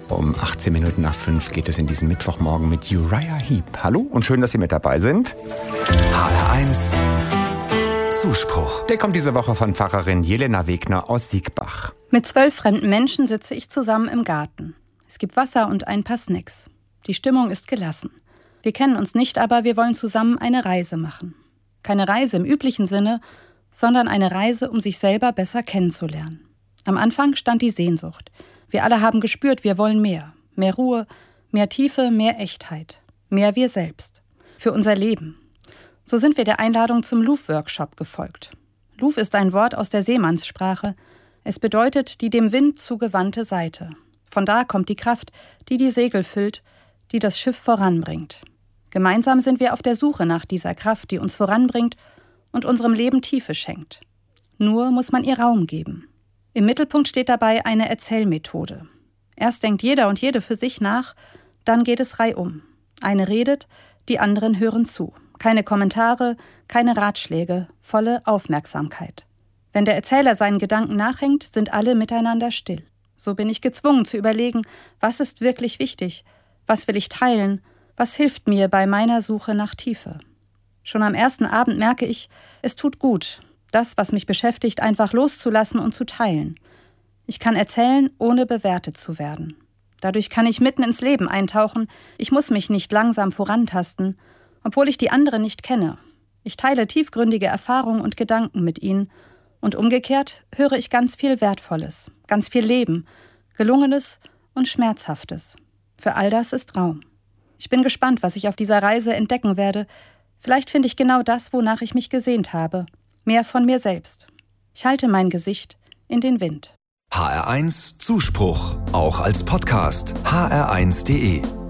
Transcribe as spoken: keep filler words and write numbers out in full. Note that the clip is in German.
Um achtzehn Minuten nach fünf geht es in diesem Mittwochmorgen mit Uriah Heep. Hallo und schön, dass Sie mit dabei sind. H R eins Zuspruch. Der kommt diese Woche von Pfarrerin Jelena Wegner aus Siegbach. Mit zwölf fremden Menschen sitze ich zusammen im Garten. Es gibt Wasser und ein paar Snacks. Die Stimmung ist gelassen. Wir kennen uns nicht, aber wir wollen zusammen eine Reise machen. Keine Reise im üblichen Sinne, sondern eine Reise, um sich selber besser kennenzulernen. Am Anfang stand die Sehnsucht. Wir alle haben gespürt, wir wollen mehr. Mehr Ruhe, mehr Tiefe, mehr Echtheit. Mehr wir selbst. Für unser Leben. So sind wir der Einladung zum Louvre-Workshop gefolgt. Louvre ist ein Wort aus der Seemannssprache. Es bedeutet die dem Wind zugewandte Seite. Von da kommt die Kraft, die die Segel füllt, die das Schiff voranbringt. Gemeinsam sind wir auf der Suche nach dieser Kraft, die uns voranbringt und unserem Leben Tiefe schenkt. Nur muss man ihr Raum geben. Im Mittelpunkt steht dabei eine Erzählmethode. Erst denkt jeder und jede für sich nach, dann geht es reihum. Eine redet, die anderen hören zu. Keine Kommentare, keine Ratschläge, volle Aufmerksamkeit. Wenn der Erzähler seinen Gedanken nachhängt, sind alle miteinander still. So bin ich gezwungen zu überlegen, was ist wirklich wichtig, was will ich teilen, was hilft mir bei meiner Suche nach Tiefe. Schon am ersten Abend merke ich, es tut gut, das, was mich beschäftigt, einfach loszulassen und zu teilen. Ich kann erzählen, ohne bewertet zu werden. Dadurch kann ich mitten ins Leben eintauchen. Ich muss mich nicht langsam vorantasten, obwohl ich die anderen nicht kenne. Ich teile tiefgründige Erfahrungen und Gedanken mit ihnen und umgekehrt höre ich ganz viel Wertvolles, ganz viel Leben, Gelungenes und Schmerzhaftes. Für all das ist Raum. Ich bin gespannt, was ich auf dieser Reise entdecken werde. Vielleicht finde ich genau das, wonach ich mich gesehnt habe. Mehr von mir selbst. Ich halte mein Gesicht in den Wind. H R eins Zuspruch, auch als Podcast. H R eins punkt de